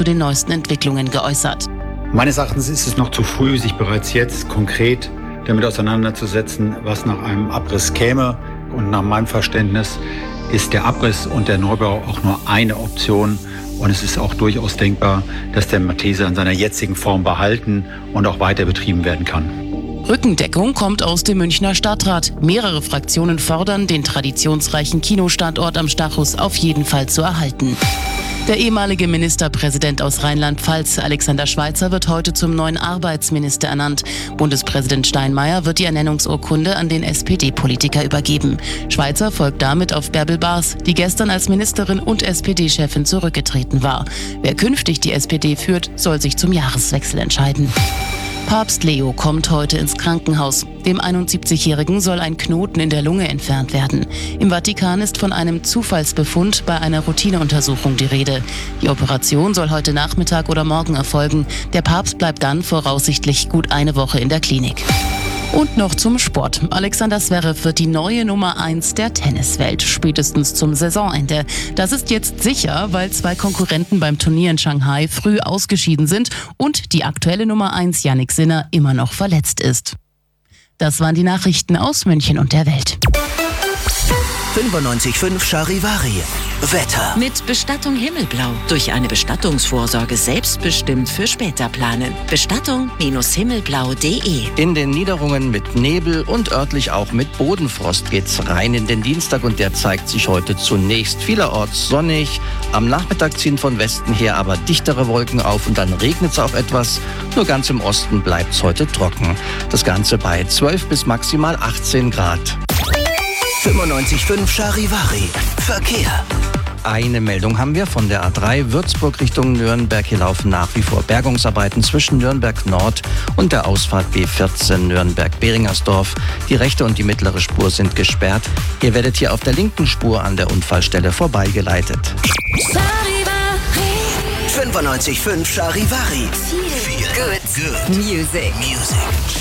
zu den neuesten Entwicklungen geäußert. Meines Erachtens ist es noch zu früh, sich bereits jetzt konkret damit auseinanderzusetzen, was nach einem Abriss käme. Und nach meinem Verständnis ist der Abriss und der Neubau auch nur eine Option. Und es ist auch durchaus denkbar, dass der Mathese in seiner jetzigen Form behalten und auch weiter betrieben werden kann. Rückendeckung kommt aus dem Münchner Stadtrat. Mehrere Fraktionen fordern, den traditionsreichen Kinostandort am Stachus auf jeden Fall zu erhalten. Der ehemalige Ministerpräsident aus Rheinland-Pfalz, Alexander Schweitzer, wird heute zum neuen Arbeitsminister ernannt. Bundespräsident Steinmeier wird die Ernennungsurkunde an den SPD-Politiker übergeben. Schweitzer folgt damit auf Bärbel Baas, die gestern als Ministerin und SPD-Chefin zurückgetreten war. Wer künftig die SPD führt, soll sich zum Jahreswechsel entscheiden. Papst Leo kommt heute ins Krankenhaus. Dem 71-Jährigen soll ein Knoten in der Lunge entfernt werden. Im Vatikan ist von einem Zufallsbefund bei einer Routineuntersuchung die Rede. Die Operation soll heute Nachmittag oder morgen erfolgen. Der Papst bleibt dann voraussichtlich gut eine Woche in der Klinik. Und noch zum Sport. Alexander Zverev wird die neue Nummer 1 der Tenniswelt, spätestens zum Saisonende. Das ist jetzt sicher, weil 2 Konkurrenten beim Turnier in Shanghai früh ausgeschieden sind und die aktuelle Nummer 1, Jannik Sinner, immer noch verletzt ist. Das waren die Nachrichten aus München und der Welt. 95.5 Charivari. Wetter. Mit Bestattung Himmelblau. Durch eine Bestattungsvorsorge selbstbestimmt für später planen. Bestattung-himmelblau.de. In den Niederungen mit Nebel und örtlich auch mit Bodenfrost geht's rein in den Dienstag und der zeigt sich heute zunächst vielerorts sonnig. Am Nachmittag ziehen von Westen her aber dichtere Wolken auf und dann regnet's auch etwas. Nur ganz im Osten bleibt's heute trocken. Das Ganze bei 12 bis maximal 18 Grad. 95.5 Charivari. Verkehr. Eine Meldung haben wir von der A3 Würzburg Richtung Nürnberg. Hier laufen nach wie vor Bergungsarbeiten zwischen Nürnberg Nord und der Ausfahrt B14 Nürnberg-Beringersdorf. Die rechte und die mittlere Spur sind gesperrt. Ihr werdet hier auf der linken Spur an der Unfallstelle vorbeigeleitet. 95.5 Charivari. Feel good. Music.